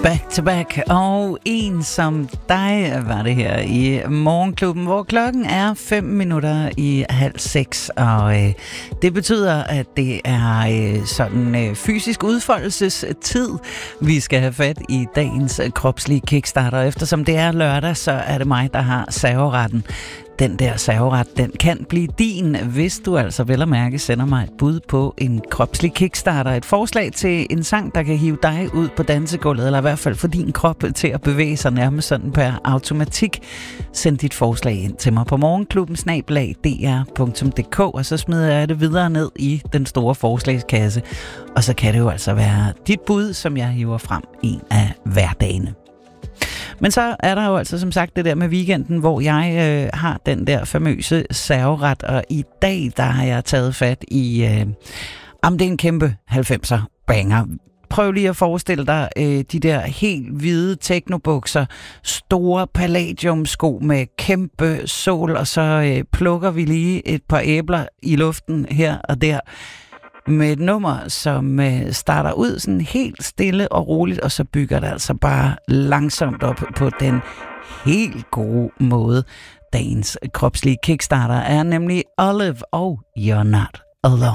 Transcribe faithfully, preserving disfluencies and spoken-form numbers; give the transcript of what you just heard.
Back to back, og en som dig var det her i Morgenklubben, hvor klokken er fem minutter i halv seks, og øh, det betyder, at det er øh, sådan øh, fysisk udfoldelsestid, vi skal have fat i dagens øh, kropslige kickstarter. Eftersom det er lørdag, så er det mig, der har serveretten. Den der serveret, den kan blive din, hvis du altså vel at mærke sender mig et bud på en kropslig kickstarter. Et forslag til en sang, der kan hive dig ud på dansegulvet, eller i hvert fald få din krop til at bevæge sig nærmest sådan per automatik. Send dit forslag ind til mig på morgenklubben snabel-a d r punktum d k, og så smider jeg det videre ned i den store forslagskasse. Og så kan det jo altså være dit bud, som jeg hiver frem en af hverdagene. Men så er der jo altså som sagt det der med weekenden, hvor jeg øh, har den der famøse serveret, og i dag der har jeg taget fat i, øh, om det er en kæmpe halvfemser banger. Prøv lige at forestille dig øh, de der helt hvide teknobukser, store palladiumsko med kæmpe sol, og så øh, plukker vi lige et par æbler i luften her og der, med et nummer, som øh, starter ud sådan helt stille og roligt, og så bygger det altså bare langsomt op på den helt gode måde. Dagens kropslige kickstarter er nemlig Olive og You're Not Alone.